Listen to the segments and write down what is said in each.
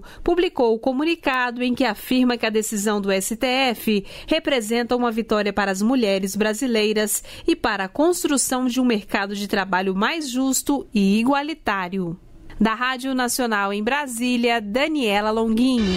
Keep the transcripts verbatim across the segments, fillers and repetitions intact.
publicou o comunicado em que afirma que a decisão do S T F representa uma vitória para as mulheres brasileiras e para a construção de um mercado de trabalho mais justo e igualitário. Da Rádio Nacional em Brasília, Daniela Longuinho.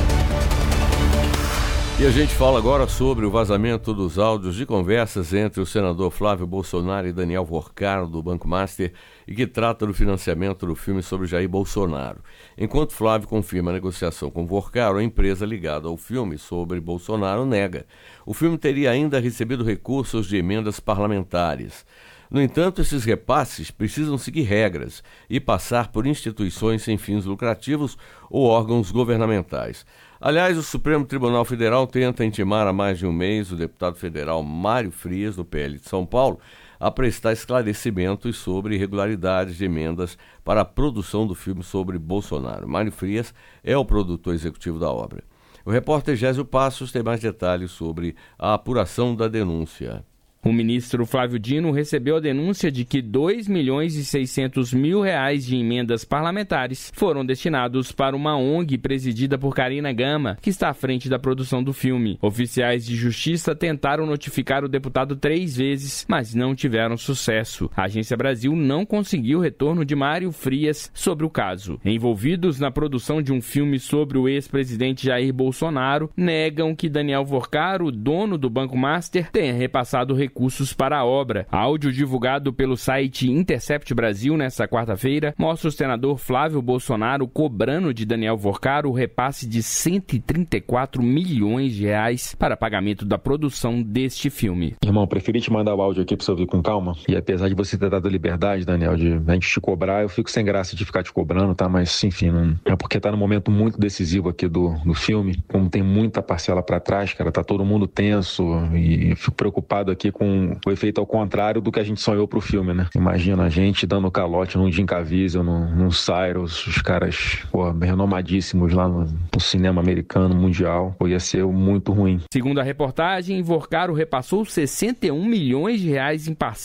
E a gente fala agora sobre o vazamento dos áudios de conversas entre o senador Flávio Bolsonaro e Daniel Vorcaro, do Banco Master, e que trata do financiamento do filme sobre Jair Bolsonaro. Enquanto Flávio confirma a negociação com Vorcaro, a empresa ligada ao filme sobre Bolsonaro nega. O filme teria ainda recebido recursos de emendas parlamentares. No entanto, esses repasses precisam seguir regras e passar por instituições sem fins lucrativos ou órgãos governamentais. Aliás, o Supremo Tribunal Federal tenta intimar há mais de um mês o deputado federal Mário Frias, do P L de São Paulo, a prestar esclarecimentos sobre irregularidades de emendas para a produção do filme sobre Bolsonaro. Mário Frias é o produtor executivo da obra. O repórter Gésio Passos tem mais detalhes sobre a apuração da denúncia. O ministro Flávio Dino recebeu a denúncia de que dois milhões e seiscentos mil reais de emendas parlamentares foram destinados para uma O N G presidida por Karina Gama, que está à frente da produção do filme. Oficiais de justiça tentaram notificar o deputado três vezes, mas não tiveram sucesso. A Agência Brasil não conseguiu retorno de Mário Frias sobre o caso. Envolvidos na produção de um filme sobre o ex-presidente Jair Bolsonaro, negam que Daniel Vorcaro, dono do Banco Master, tenha repassado recursos recursos para a obra. Áudio divulgado pelo site Intercept Brasil nesta quarta-feira mostra o senador Flávio Bolsonaro cobrando de Daniel Vorcaro o repasse de cento e trinta e quatro milhões de reais para pagamento da produção deste filme. Irmão, preferi te mandar o áudio aqui para você ouvir com calma. E apesar de você ter dado a liberdade, Daniel, de a gente te cobrar, eu fico sem graça de ficar te cobrando, tá? Mas, enfim, não... é porque tá num momento muito decisivo aqui do, do filme. Como tem muita parcela para trás, cara, tá todo mundo tenso e eu fico preocupado aqui com com o efeito ao contrário do que a gente sonhou pro filme, né? Imagina a gente dando calote num Jim Caviezel, num, num Cyrus, os caras, pô, renomadíssimos lá no, no cinema americano, mundial. Pô, ia ser muito ruim. Segundo a reportagem, Vorcaro repassou sessenta e um milhões de reais em parcelas